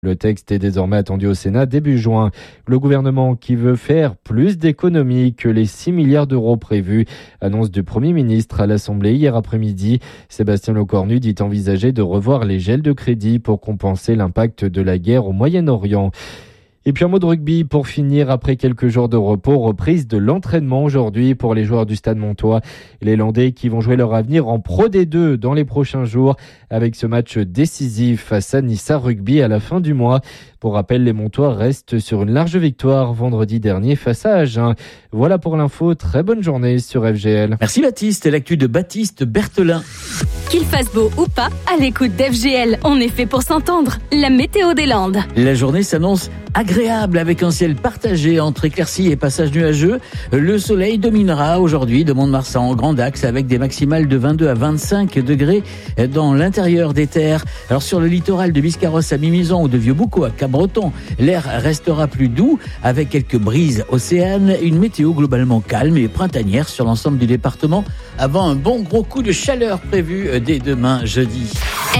Le texte est désormais attendu au Sénat début juin. Le gouvernement qui veut faire plus d'économies que les 6 milliards d'euros prévus. Annonce du Premier ministre à l'Assemblée hier après-midi. Sébastien Lecornu dit envisager de revoir les gels de crédit pour compenser l'impact de la guerre au Moyen-Orient. Et puis un mot de rugby pour finir. Après quelques jours de repos, reprise de l'entraînement aujourd'hui pour les joueurs du Stade Montois. Les Landais qui vont jouer leur avenir en Pro D2 dans les prochains jours avec ce match décisif face à Nissa Rugby à la fin du mois. Pour rappel, les Montois restent sur une large victoire vendredi dernier face à Agen. Voilà pour l'info, très bonne journée sur FGL. Merci Baptiste, l'actu de Baptiste Berthelin. Qu'il fasse beau ou pas, à l'écoute d'FGL, on est fait pour s'entendre. La météo des Landes. La journée s'annonce agréable avec un ciel partagé entre éclaircies et passages nuageux. Le soleil dominera aujourd'hui de Mont-de-Marsan en grand axe avec des maximales de 22 à 25 degrés dans l'intérieur des terres. Alors sur le littoral de Biscarrosse à Mimizan ou de Vieux-Boucau à Cap-Breton, l'air restera plus doux avec quelques brises océanes. Une météo globalement calme et printanière sur l'ensemble du département avant un bon gros coup de chaleur prévu dès demain jeudi.